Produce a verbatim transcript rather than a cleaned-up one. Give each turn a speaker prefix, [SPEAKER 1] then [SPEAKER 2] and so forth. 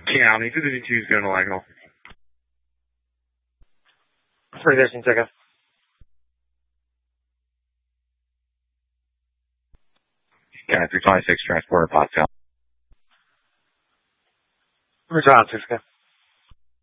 [SPEAKER 1] County, two fifty-two is going to Lagnall.
[SPEAKER 2] three thirteen, check out.
[SPEAKER 3] Yeah, three twenty-six, transport, Boston.
[SPEAKER 2] Roger, six,